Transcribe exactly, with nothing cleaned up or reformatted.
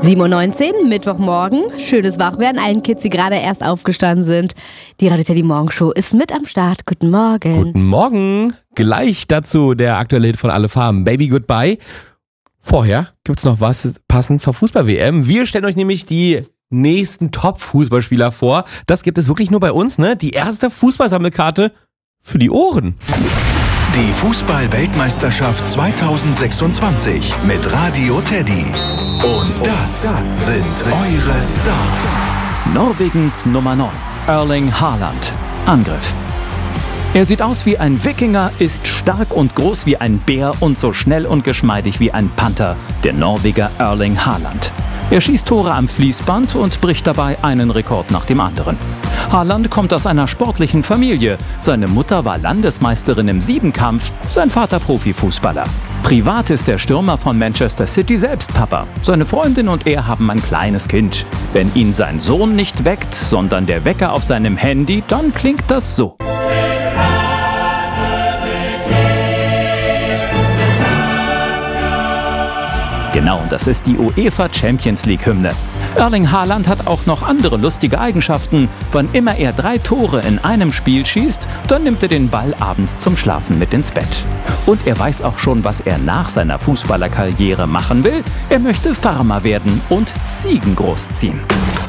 sieben Uhr neunzehn, Mittwochmorgen. Schönes Wachwerden allen Kids, die gerade erst aufgestanden sind. Die Radio Teddy Morgenshow ist mit am Start. Guten Morgen. Guten Morgen. Gleich dazu der aktuelle Hit von Alle Farben, Baby Goodbye. Vorher gibt's noch was passend zur Fußball-W M. Wir stellen euch nämlich die nächsten Top-Fußballspieler vor. Das gibt es wirklich nur bei uns, ne? Die erste Fußballsammelkarte für die Ohren. Die Fußball-Weltmeisterschaft zweitausendsechsundzwanzig mit Radio Teddy. Und das sind eure Stars. Norwegens Nummer neun, Erling Haaland. Angriff. Er sieht aus wie ein Wikinger, ist stark und groß wie ein Bär und so schnell und geschmeidig wie ein Panther, der Norweger Erling Haaland. Er schießt Tore am Fließband und bricht dabei einen Rekord nach dem anderen. Haaland kommt aus einer sportlichen Familie. Seine Mutter war Landesmeisterin im Siebenkampf, sein Vater Profifußballer. Privat ist der Stürmer von Manchester City selbst Papa. Seine Freundin und er haben ein kleines Kind. Wenn ihn sein Sohn nicht weckt, sondern der Wecker auf seinem Handy, dann klingt das so. Genau, das ist die UEFA Champions League Hymne. Erling Haaland hat auch noch andere lustige Eigenschaften. Wann immer er drei Tore in einem Spiel schießt, dann nimmt er den Ball abends zum Schlafen mit ins Bett. Und er weiß auch schon, was er nach seiner Fußballerkarriere machen will. Er möchte Farmer werden und Ziegen großziehen.